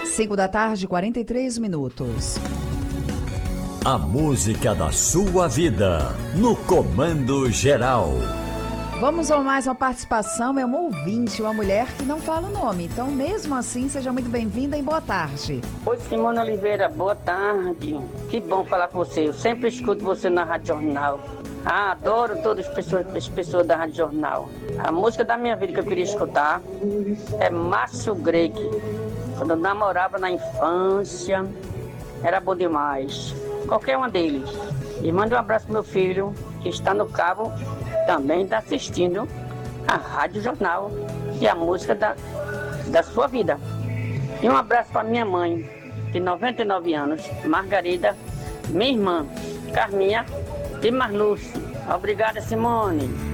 5 da tarde, 43 minutos. A música da sua vida, no Comando Geral. Vamos a mais uma participação, é uma ouvinte, uma mulher que não fala o nome. Então, mesmo assim, seja muito bem-vinda e boa tarde. Oi, Simone Oliveira, boa tarde. Que bom falar com você. Eu sempre escuto você na Rádio Jornal. Adoro todas as pessoas da Rádio Jornal. A música da minha vida que eu queria escutar é Márcio Greig. Quando eu namorava na infância, era bom demais. Qualquer uma deles. E manda um abraço pro meu filho, que está no cabo, também está assistindo a Rádio Jornal e a música da sua vida. E um abraço para minha mãe, de 99 anos, Margarida, minha irmã, Carminha e Marluce. Obrigada, Simone.